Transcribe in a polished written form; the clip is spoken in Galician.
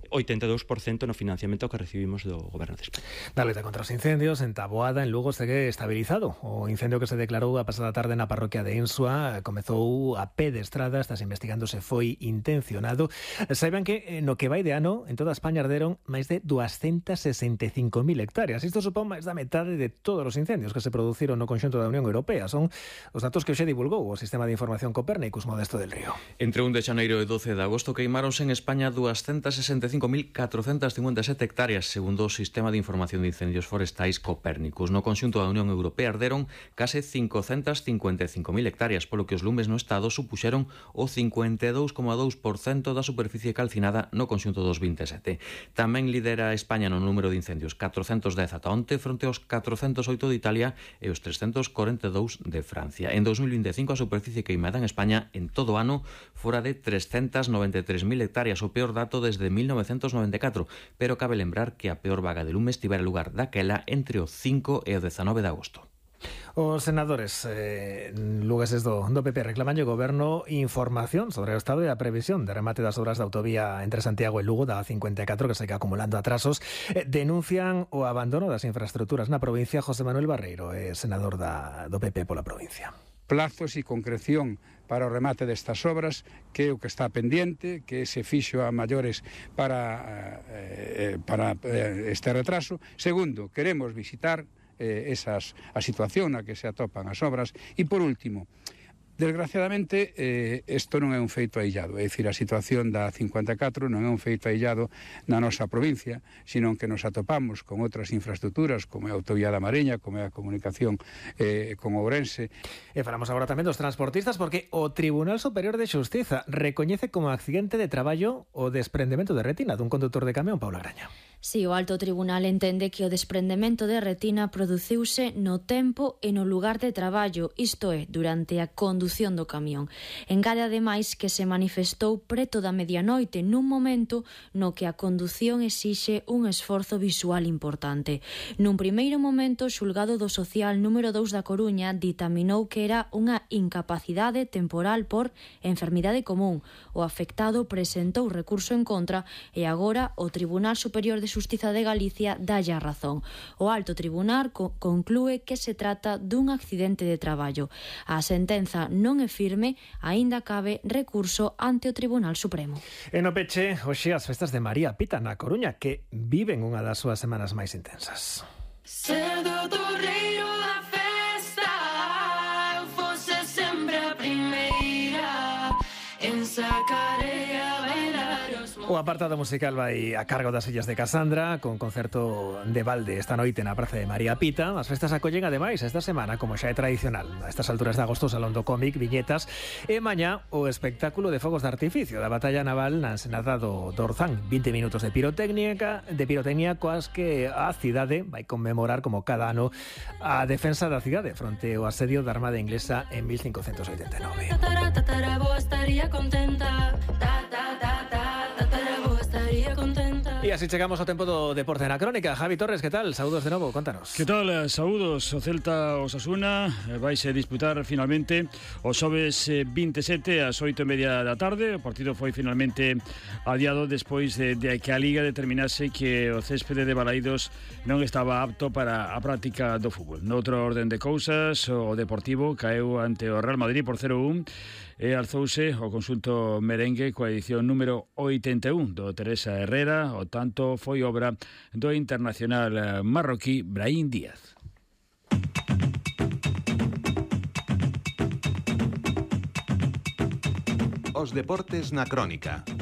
82% no financiamento que recibimos do Goberno de España. Da loita contra os incendios en Taboada, en Lugo, segue estabilizado. O incendio que se declarou a pasada tarde na parroquia de Insua comezou a pé de estrada, estás investigando se foi intencionado. Saiban que no que vai de ano, en toda España arderon máis de 265.000 hectáreas. Isto supón máis da metade de todos os incendios que se produciron no conxunto da Unión Europea. Son os datos que hoxe divulgou o Sistema de Información Copérnicus, Modesto del Río. Entre 1 de xaneiro e 12 de agosto queimáronse en España 265.457 hectáreas, segundo o Sistema de Información de Incendios Forestais Copérnicus. No conxunto da Unión Europea arderon case 555.000 hectáreas, polo que os lumes no Estado supuxeron o 52,2% da superficie calcinada no conxunto dos 27. Tamén lidera España no número de incendios, 410 ata onte, fronte aos 408 de Italia e os 342 de Francia. En 2025 a superficie queimada en España en todo o ano fora de 393.000 hectáreas, o peor dato desde 1994, pero cabe lembrar que a peor vaga de lumes tivera lugar daquela entre o 5 e o 19 de agosto. Os senadores lugueses do PP reclaman ao Goberno información sobre o estado e a previsión de remate das obras da autovía entre Santiago e Lugo, da A54, que segue acumulando atrasos. Denuncian o abandono das infraestructuras na provincia. José Manuel Barreiro, senador do PP pola provincia. Plazos e concreción para o remate destas obras, que é o que está pendiente, que se fixo a maiores para este retraso. Segundo, queremos visitar a situación na que se atopan as obras. E por último, desgraciadamente, isto non é un feito aillado, é dicir, a situación da 54 non é un feito aillado na nosa provincia, sino que nos atopamos con outras infraestructuras, como é a autovía da Mariña, como é a comunicación con Ourense. E falamos agora tamén dos transportistas, porque o Tribunal Superior de Xustiza recoñece como accidente de traballo o desprendemento de retina dun condutor de camión, Paula Graña. Si, o alto tribunal entende que o desprendemento de retina produciuse no tempo e no lugar de traballo, isto é, durante a condución do camión. Engade ademais que se manifestou preto da medianoite nun momento no que a condución exixe un esforzo visual importante. Nun primeiro momento, o xulgado do social número 2 da Coruña ditaminou que era unha incapacidade temporal por enfermidade común. O afectado presentou recurso en contra e agora o Tribunal Superior de Xustiza de Galicia dálle a razón. O alto tribunal conclúe que se trata dun accidente de traballo. A sentenza non é firme, aínda cabe recurso ante o Tribunal Supremo. E no peche, hoxe as festas de María Pita na Coruña, que viven unha das súas semanas máis intensas. Ser do torreiro da festa, eu fose sempre a primeira en sacar e a bailar os... O apartado musical vai a cargo das Illas de Casandra, con concerto de balde esta noite na Praza de María Pita. As festas acollen ademais esta semana, como xa é tradicional, a estas alturas de agosto, Salón do Cómic, viñetas, e mañá o espectáculo de fogos de artificio da batalla naval na ensenada do Orzán. 20 minutos de pirotecnia coas que a cidade vai conmemorar como cada ano a defensa da cidade fronte ao asedio da Armada Inglesa en 1589. Estaría contenta, E así chegamos ao tempo do deporte na crónica. Javi Torres, que tal? Saúdos de novo, contanos. Que tal? Saúdos. O Celta Osasuna vaise disputar finalmente o xoves 27 ás 8:30 da tarde. O partido foi finalmente adiado despois de que a Liga determinase que o céspede de Balaídos non estaba apto para a práctica do fútbol. Noutro orden de cousas, o Deportivo caeu ante o Real Madrid por 0-1 e alzouse o consulto merengue coa edición número 81 do Teresa Herrera. O tanto foi obra do internacional marroquí Brahim Díaz. Os deportes na crónica.